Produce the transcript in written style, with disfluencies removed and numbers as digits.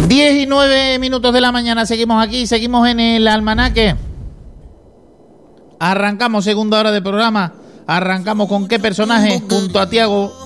10:09 de la mañana, seguimos aquí, seguimos en el almanaque. Arrancamos segunda hora de programa. Arrancamos con qué personaje junto a Tiago